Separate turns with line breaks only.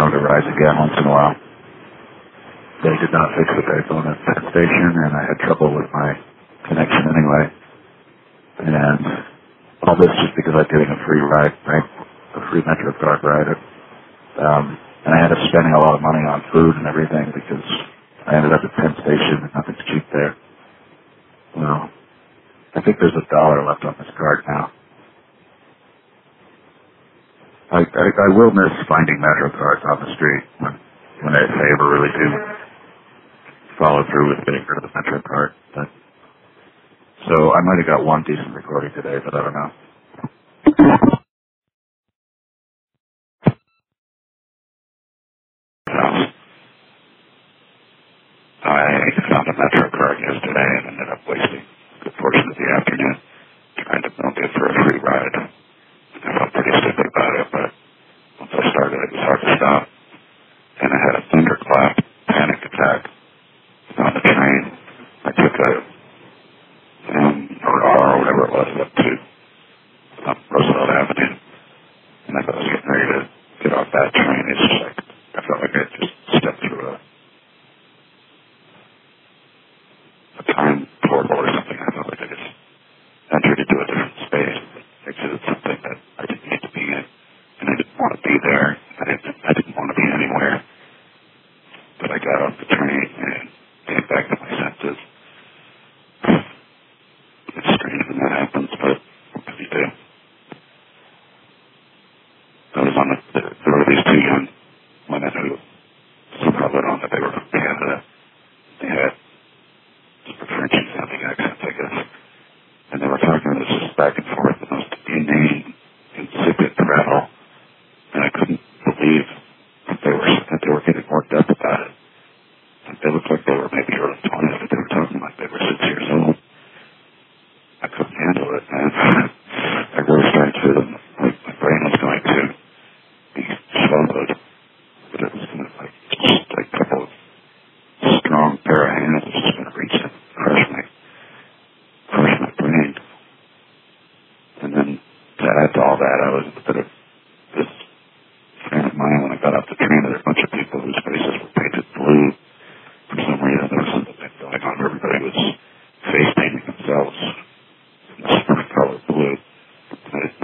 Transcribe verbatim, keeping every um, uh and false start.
phone to rise again once in a while. They did not fix the payphone at Penn Station, and I had trouble with my connection anyway. And all this just because I'm getting a free ride, right? A free MetroCard ride. Um, and I ended up spending a lot of money on food and everything because I ended up at Penn Station and nothing's cheap there. Well, I think there's a dollar left on this card now. I, I, I will miss finding MetroCards on the street when, when they, if I ever really do follow through with getting rid of the MetroCard. But, so I might have got one decent recording today, but I don't know. I found a MetroCard yesterday and ended up wasting a good portion of the afternoon trying to milk it for a free ride. I felt pretty stupid about it, but once I started, it was hard to stop. And I had a thunderclap panic attack on the train. I took a um, or or whatever it was up to um, Roosevelt Avenue, and as I was getting ready to get off that train, it